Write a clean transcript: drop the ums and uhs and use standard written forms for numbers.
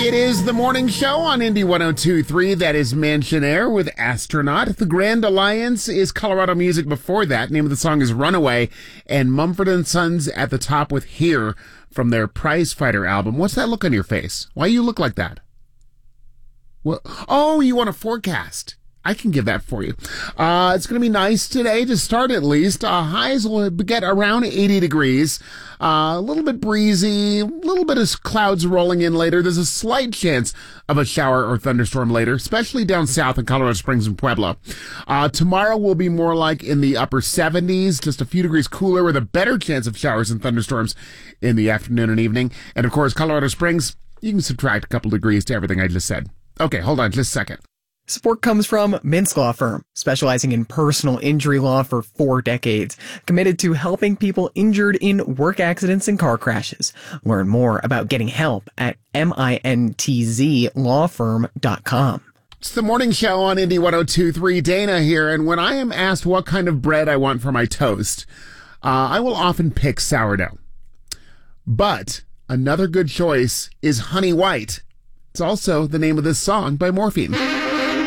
It is the morning show on Indy 102.3. That is Mansion Air with Astronaut. The Grand Alliance is Colorado music before that. Name of the song is Runaway. And Mumford & Sons at the top with Here from their Prize Fighter album. What's that look on your face? Why you look like that? What? Oh, you want a forecast. I can give that for you. It's going to be nice today to start at least. Highs will get around 80 degrees. A little bit breezy, a little bit of clouds rolling in later. There's a slight chance of a shower or thunderstorm later, especially down south in Colorado Springs and Pueblo. Tomorrow will be more like in the upper 70s, just a few degrees cooler with a better chance of showers and thunderstorms in the afternoon and evening. And of course, Colorado Springs, you can subtract a couple degrees to everything I just said. Okay, hold on just a second. Support comes from Mintz Law Firm, specializing in personal injury law for 4 decades, committed to helping people injured in work accidents and car crashes. Learn more about getting help at mintzlawfirm.com. It's the morning show on Indy 102.3. Dana here, and when I am asked what kind of bread I want for my toast, I will often pick sourdough. But another good choice is Honey White. It's also the name of this song by Morphine.